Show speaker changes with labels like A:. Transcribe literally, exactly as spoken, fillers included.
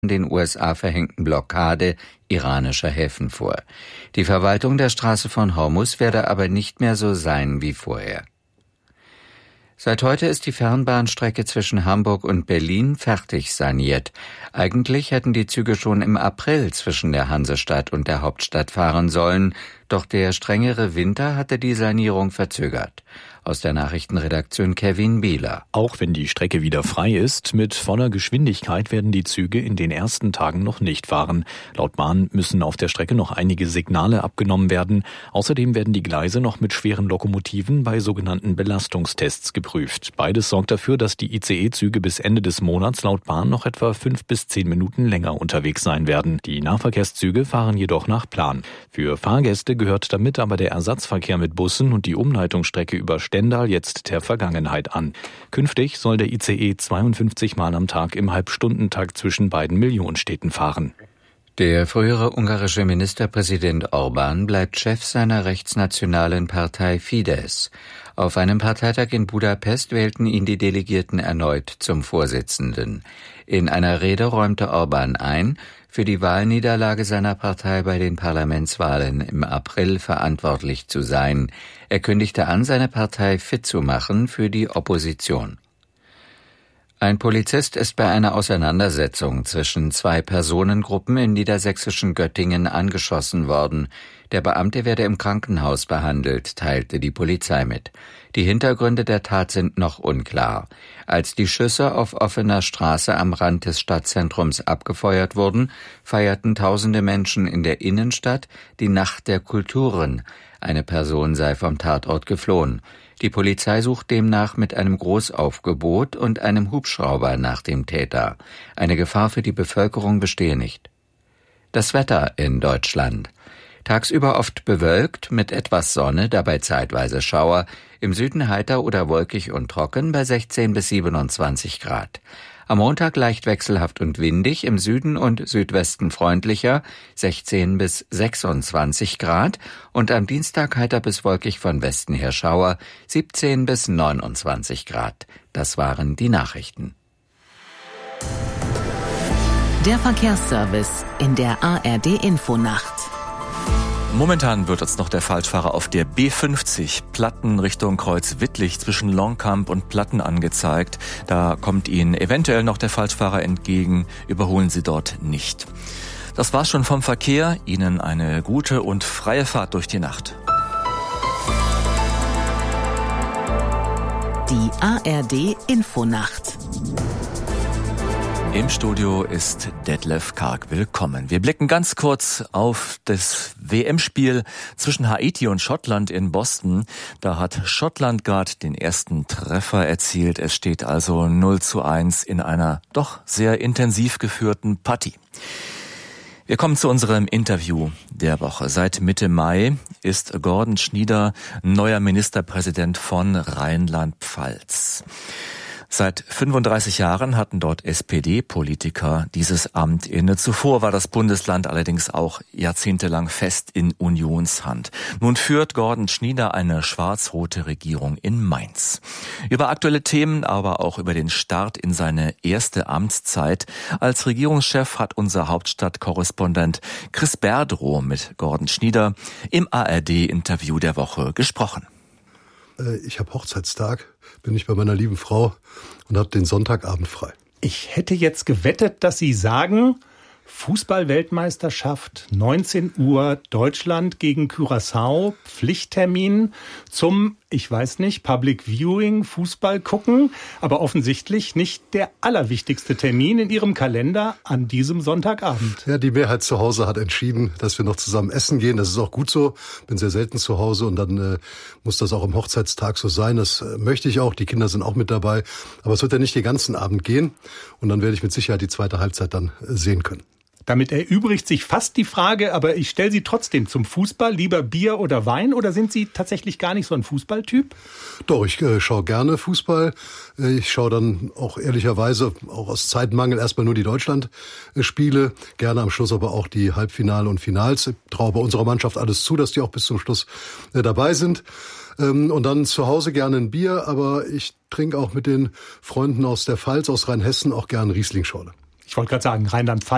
A: den U S A verhängten Blockade iranischer Häfen vor. Die Verwaltung der Straße von Hormuz werde aber nicht mehr so sein wie vorher. Seit heute ist die Fernbahnstrecke zwischen Hamburg und Berlin fertig saniert. Eigentlich hätten die Züge schon im April zwischen der Hansestadt und der Hauptstadt fahren sollen, doch der strengere Winter hatte die Sanierung verzögert. Aus der Nachrichtenredaktion Kevin Bieler.
B: Auch wenn die Strecke wieder frei ist, mit voller Geschwindigkeit werden die Züge in den ersten Tagen noch nicht fahren. Laut Bahn müssen auf der Strecke noch einige Signale abgenommen werden. Außerdem werden die Gleise noch mit schweren Lokomotiven bei sogenannten Belastungstests geprüft. Beides sorgt dafür, dass die I C E-Züge bis Ende des Monats laut Bahn noch etwa fünf bis zehn Minuten länger unterwegs sein werden. Die Nahverkehrszüge fahren jedoch nach Plan. Für Fahrgäste gehört damit aber der Ersatzverkehr mit Bussen und die Umleitungsstrecke über Stendal jetzt der Vergangenheit an. Künftig soll der I C E zweiundfünfzig Mal am Tag im Halbstundentakt zwischen beiden Millionenstädten fahren.
A: Der frühere ungarische Ministerpräsident Orbán bleibt Chef seiner rechtsnationalen Partei Fidesz. Auf einem Parteitag in Budapest wählten ihn die Delegierten erneut zum Vorsitzenden. In einer Rede räumte Orbán ein, für die Wahlniederlage seiner Partei bei den Parlamentswahlen im April verantwortlich zu sein. Er kündigte an, seine Partei fit zu machen für die Opposition. Ein Polizist ist bei einer Auseinandersetzung zwischen zwei Personengruppen in niedersächsischen Göttingen angeschossen worden. Der Beamte werde im Krankenhaus behandelt, teilte die Polizei mit. Die Hintergründe der Tat sind noch unklar. Als die Schüsse auf offener Straße am Rand des Stadtzentrums abgefeuert wurden, feierten tausende Menschen in der Innenstadt die Nacht der Kulturen. Eine Person sei vom Tatort geflohen. Die Polizei sucht demnach mit einem Großaufgebot und einem Hubschrauber nach dem Täter. Eine Gefahr für die Bevölkerung bestehe nicht. Das Wetter in Deutschland. Tagsüber oft bewölkt, mit etwas Sonne, dabei zeitweise Schauer, im Süden heiter oder wolkig und trocken bei sechzehn bis siebenundzwanzig Grad. Am Montag leicht wechselhaft und windig, im Süden und Südwesten freundlicher, sechzehn bis sechsundzwanzig Grad, und am Dienstag heiter bis wolkig von Westen her Schauer, siebzehn bis neunundzwanzig Grad. Das waren die Nachrichten.
C: Der Verkehrsservice in der A R D-Infonacht.
D: Momentan wird uns noch der Falschfahrer auf der B fünfzig Platten Richtung Kreuz Wittlich zwischen Longkamp und Platten angezeigt. Da kommt Ihnen eventuell noch der Falschfahrer entgegen. Überholen Sie dort nicht. Das war's schon vom Verkehr. Ihnen eine gute und freie Fahrt durch die Nacht.
C: Die A R D-Infonacht.
D: Im Studio ist Detlef Karg. Willkommen. Wir blicken ganz kurz auf das W M-Spiel zwischen Haiti und Schottland in Boston. Da hat Schottland gerade den ersten Treffer erzielt. Es steht also null zu eins in einer doch sehr intensiv geführten Partie. Wir kommen zu unserem Interview der Woche. Seit Mitte Mai ist Gordon Schnieder neuer Ministerpräsident von Rheinland-Pfalz. Seit fünfunddreißig Jahren hatten dort S P D-Politiker dieses Amt inne. Zuvor war das Bundesland allerdings auch jahrzehntelang fest in Unionshand. Nun führt Gordon Schnieder eine schwarz-rote Regierung in Mainz. Über aktuelle Themen, aber auch über den Start in seine erste Amtszeit als Regierungschef hat unser Hauptstadtkorrespondent Chris Berdrow mit Gordon Schnieder im A R D-Interview der Woche gesprochen.
E: Ich habe Hochzeitstag, bin ich bei meiner lieben Frau und habe den Sonntagabend frei.
F: Ich hätte jetzt gewettet, dass Sie sagen, Fußball-Weltmeisterschaft, neunzehn Uhr, Deutschland gegen Curaçao, Pflichttermin zum, ich weiß nicht, Public Viewing, Fußball gucken, aber offensichtlich nicht der allerwichtigste Termin in Ihrem Kalender an diesem Sonntagabend.
E: Ja, die Mehrheit zu Hause hat entschieden, dass wir noch zusammen essen gehen. Das ist auch gut so. Bin sehr selten zu Hause und dann äh, muss das auch am Hochzeitstag so sein. Das äh, möchte ich auch. Die Kinder sind auch mit dabei. Aber es wird ja nicht den ganzen Abend gehen und dann werde ich mit Sicherheit die zweite Halbzeit dann äh, sehen können.
F: Damit erübrigt sich fast die Frage, aber ich stelle sie trotzdem zum Fußball. Lieber Bier oder Wein, oder sind Sie tatsächlich gar nicht so ein Fußballtyp?
E: Doch, ich äh, schaue gerne Fußball. Äh, ich schaue dann auch ehrlicherweise, auch aus Zeitmangel, erstmal nur die Deutschland-Spiele. Gerne am Schluss aber auch die Halbfinale und Finals. Ich traue bei unserer Mannschaft alles zu, dass die auch bis zum Schluss äh, dabei sind. Ähm, und dann zu Hause gerne ein Bier, aber ich trinke auch mit den Freunden aus der Pfalz, aus Rheinhessen, auch gerne Riesling-Schorle.
F: Ich wollte gerade sagen, Rheinland-Pfalz.